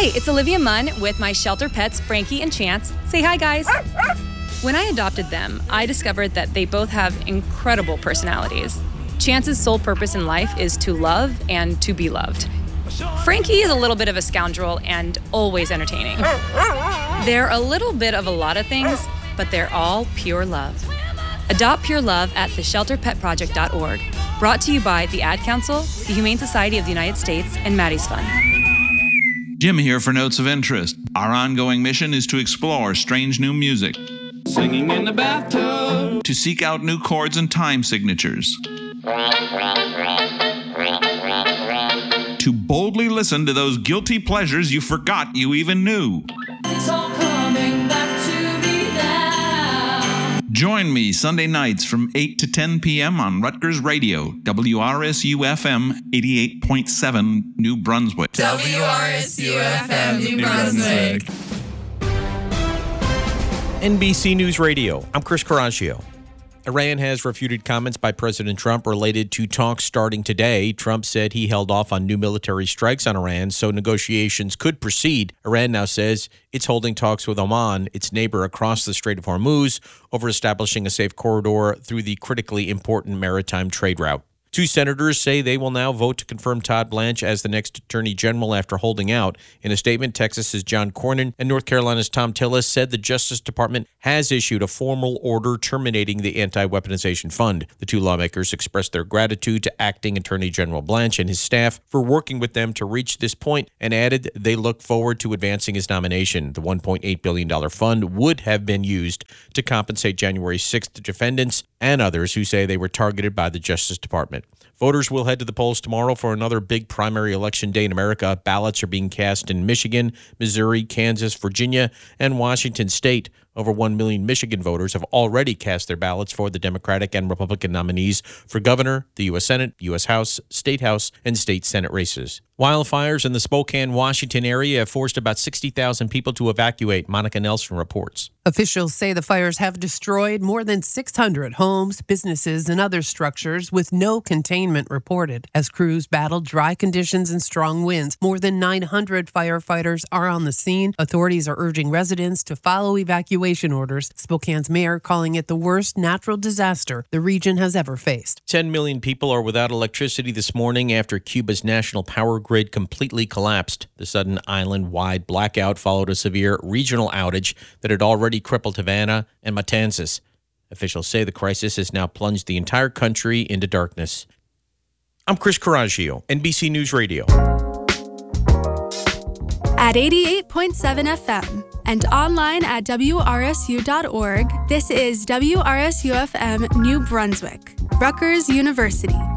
Hi, it's Olivia Munn with my shelter pets, Frankie and Chance. Say hi, guys. When I adopted them, I discovered that they both have incredible personalities. Chance's sole purpose in life is to love and to be loved. Frankie is a little bit of a scoundrel and always entertaining. They're a little bit of a lot of things, but they're all pure love. Adopt pure love at theshelterpetproject.org. Brought to you by the Ad Council, the Humane Society of the United States, and Maddie's Fund. Jim here for Notes of Interest. Our ongoing mission is to explore strange new music, Singing in the bathtub, to seek out new chords and time signatures, to boldly listen to those guilty pleasures you forgot you even knew. it's all coming back to me now. Join me Sunday nights from 8 to 10 p.m. on Rutgers Radio, WRSU-FM 88.7, New Brunswick. WRSU-FM, New Brunswick. NBC News Radio, I'm Chris Coraggio. Iran has refuted comments by President Trump related to talks starting today. Trump said he held off on new military strikes on Iran so negotiations could proceed. Iran now says it's holding talks with Oman, its neighbor across the Strait of Hormuz, over establishing a safe corridor through the critically important maritime trade route. Two senators say they will now vote to confirm Todd Blanche as the next attorney general after holding out. In a statement, Texas's John Cornyn and North Carolina's Tom Tillis said the Justice Department has issued a formal order terminating the anti-weaponization fund. The two lawmakers expressed their gratitude to acting Attorney General Blanche and his staff for working with them to reach this point, and added they look forward to advancing his nomination. The $1.8 billion fund would have been used to compensate January 6th defendants and others who say they were targeted by the Justice Department. Voters will head to the polls tomorrow for another big primary election day in America. Ballots are being cast in Michigan, Missouri, Kansas, Virginia, and Washington State. Over 1 million Michigan voters have already cast their ballots for the Democratic and Republican nominees for governor, the U.S. Senate, U.S. House, State House, and State Senate races. Wildfires in the Spokane, Washington area have forced about 60,000 people to evacuate. Monica Nelson reports. Officials say the fires have destroyed more than 600 homes, businesses, and other structures with no containment reported. As crews battle dry conditions and strong winds, more than 900 firefighters are on the scene. Authorities are urging residents to follow evacuation orders. Spokane's mayor calling it the worst natural disaster the region has ever faced. 10 million people are without electricity this morning after Cuba's national power grid completely collapsed. The sudden island-wide blackout followed a severe regional outage that had already crippled Havana and Matanzas. Officials say the crisis has now plunged the entire country into darkness. I'm Chris Coraggio, NBC News Radio. At 88.7 FM and online at WRSU.org, this is WRSU-FM New Brunswick, Rutgers University.